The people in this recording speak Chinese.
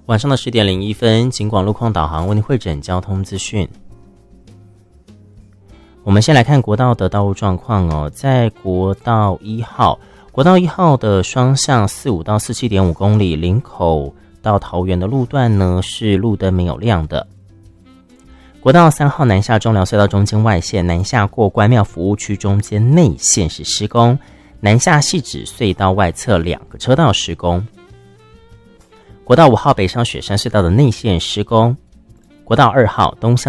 晚上的10:01，警广路况导航为您汇整交通资讯。我们先来看国道的道路状况哦，在国道1号的双向45到47.5公里，林口到桃园的路段呢是路灯没有亮的。国道3号南下中寮隧道中间外线，南下过关庙服务区中间内线是施工，南下汐止隧道外侧2个车道施工。国道5号北上雪山隧道的内线施工，国道2号东向